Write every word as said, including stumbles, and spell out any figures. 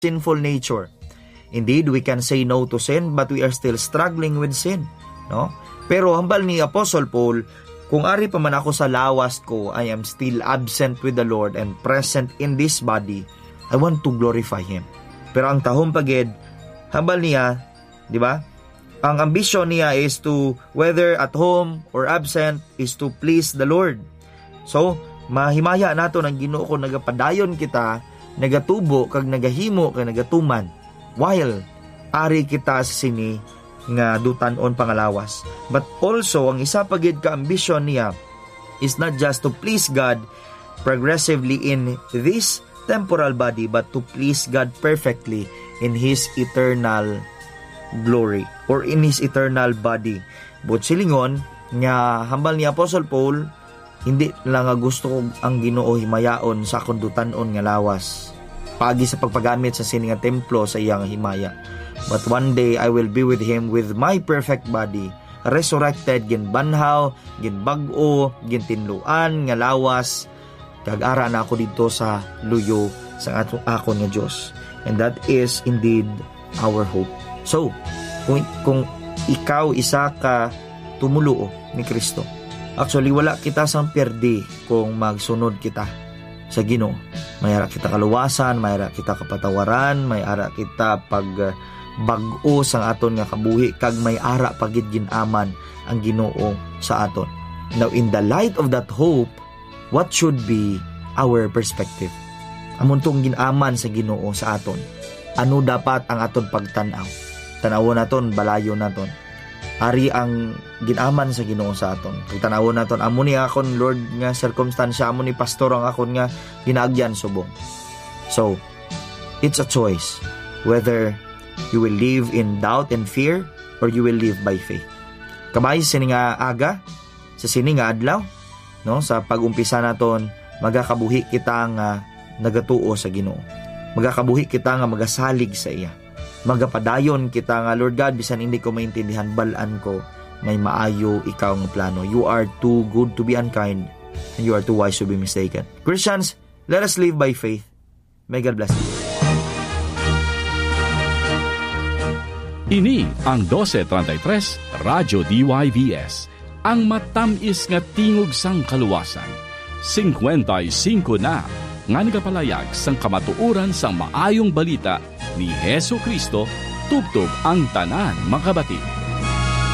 sinful nature. Indeed, we can say no to sin, but we are still struggling with sin. No? Pero hambal ni Apostle Paul, kung ari pa man ako sa lawas ko, I am still absent with the Lord and present in this body. I want to glorify Him. Pero ang tahong pagid, hambal niya, di ba? Ang ambisyon niya is to, whether at home or absent, is to please the Lord. So, mahimaya nato ng Ginoo kung nagapadayon kita, nagatubo, kag nagahimo, kag nagatuman, while ari kita sa sini nga dutanon pangalawas. But also, ang isa pagid ka ambisyon niya is not just to please God progressively in this temporal body, but to please God perfectly in His eternal glory or in His eternal body. But silingon nga hambal ni Apostle Paul, hindi lang nga gusto ko ang Ginoo himayaon sa akong dutanon nga lawas pagi sa pagpagamit sa sini nga templo sa iyang himaya. But one day I will be with Him with my perfect body, resurrected, ginbanhaw, ginbag-o, gintinluan nga lawas, kag-ara na ako dito sa luyo sa ato akon nga Dios. And that is indeed our hope. So, kung, kung ikaw isa ka tumuluo ni Kristo, actually wala kita sang perdi kung magsunod kita sa Ginoo. May ara kita kaluwasan, may ara kita kapatawaran, may ara kita pag uh, bag-o sang aton nga kabuhi, kag may ara pagid ginaman ang Ginoo sa aton. Now, in the light of that hope, what should be our perspective? Amon tong ginaman sa Ginoo sa aton, ano dapat ang aton pagtan-aw? Tanawon naton, balayo naton. Ari ang ginaman sa Ginoo sa aton. Tanawon naton, amo ni akon Lord nga circumstansya, amo ni pastor ang akon nga ginaagyan subong. So, it's a choice whether you will live in doubt and fear or you will live by faith. Kabay sa sini nga aga, sa sini nga adlaw, no, sa pag-umpisa naton, magakabuhi kita nga nagatuo sa Ginoo. Magakabuhi kita nga magasalig sa iya. Magapadayon kita nga, Lord God, bisan hindi ko maintindihan, balaan ko, may maayo ikaw ng plano. You are too good to be unkind, and you are too wise to be mistaken. Christians, let us live by faith. May God bless you. Ini ang twelve thirty-three Radyo D Y V S, ang matamis nga tingog sang kaluwasan. fifty-five na nga nagapalayag sang kamatuoran sang maayong balita ni Hesu Kristo, tubtob ang tanan makabati.